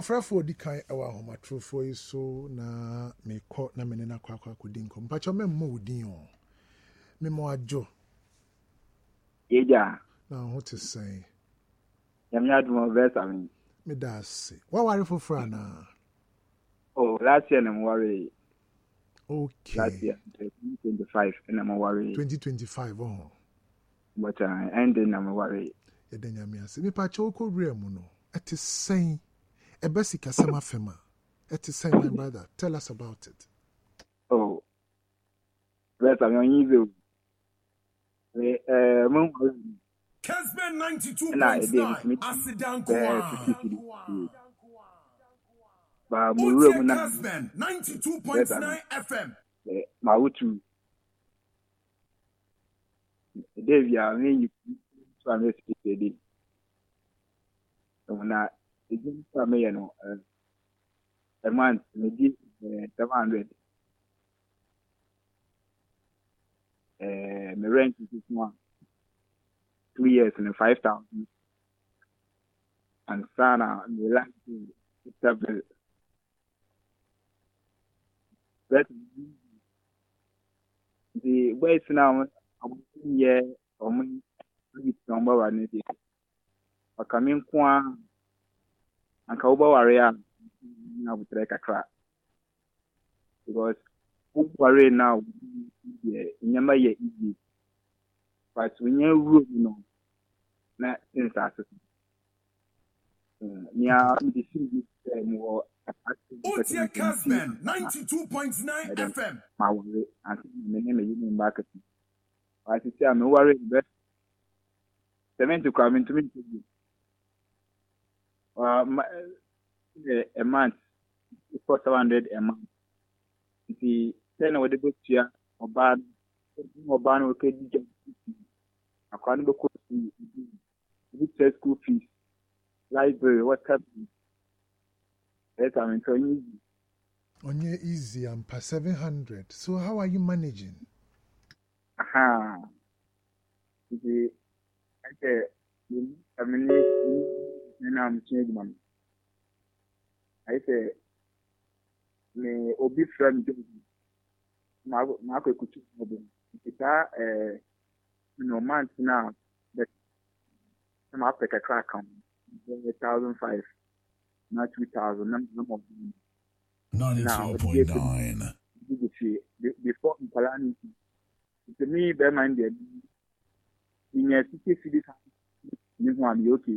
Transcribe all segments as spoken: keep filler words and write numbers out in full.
Afrafo di kai ewa homa trofo iso na me ko na me na kwa kwa kudin ko. Mpacho me mo udin o. Me mo ajo. Yeja. Na what to say? Yamya do my best I mean. Me da se. What worry for frana? Oh, last year I'm worried. Okay. Last year twenty twenty-five and I'm worried. twenty twenty-five oh. But I uh, ending I'm worried. Yedenya me ase. Me pacho ko rem no. It is saying a basic asema fema. It is saying my brother. Tell us about it. Oh. Best I'm on you. Eh mo Kesben ninety-two point nine Asidan Kwa. Ba mo room na Kesben ninety-two point nine F M. Eh ma wutu. Devia me you to am speak so na again for me no a month maybe seven hundred eh me rent is one two years and five thousand and sana me like to travel but the way it's now I'm yeah I'm number one akamin kwa anka uba warea na butre kakra because ware now yeah nyama ye easy but when you room no na insert nya the thing is more Otia Kesben ninety-two point nine F M ma worry and me me me in market I say I'm worried but seven to come into me Uh, a month, four hundred a month. The ten of the book here, or bad, or ban, okay, I can't go to school fees, library, what happened? That I'm enjoying easy. On your easy, I'm per seven hundred. So, how are you managing? Aha. The, okay, I mean, and I'm changing man. I say, me obi friend ma ma ko kutu obi. It's a eh no month now that I'm up take a crack on one thousand five, not two thousand. Number of ninety-two point nine. Before in Palani, to me, bear mind the in a city city, you want to be okay.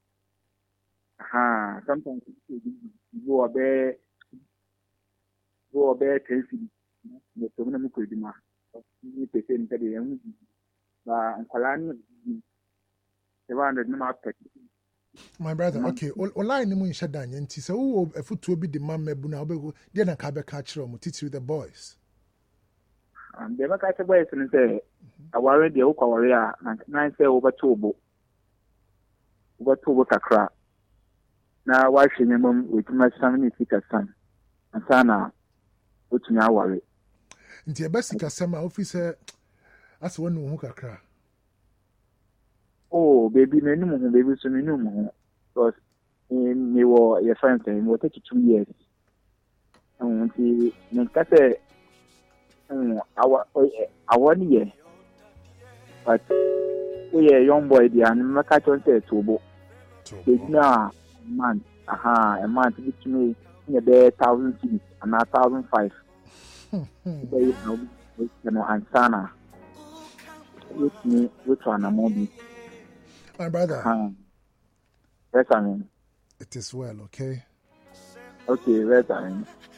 Ah, sometimes you go a bear, go a bear, Tracy, the Tominam Kudima, you take in the young, and Kalani, seven hundred number. My brother, okay, all I know in Shadan, and Tisa, oh, a foot to be the mamma Bunabo, then a cabin catcher or teach with the boys. And they make a boys and say, I worry the Oka warrior, and nine say over two, over two crack. Now, why should you with my family take a son? And Sana, which now worry. In the basic summer officer, as one who can cry. Oh, baby, no more, baby, so no more. Because me were your friends and will take two years. And he make us our one year. But we are young boy, the animal catch on say to now. Month, aha, a month which me in a day thousand feet and a thousand five. You know, and Sana, which me, which one a movie. My brother, uh, yes, I mean, it is well, okay? Okay, yes, I mean.